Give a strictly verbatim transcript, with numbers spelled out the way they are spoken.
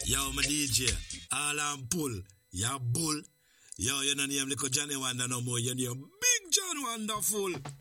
Yo, my D J, all I'm pull, ya bull. Yo, you know name little Johnny Wonder no more, you name Big John Wonderful.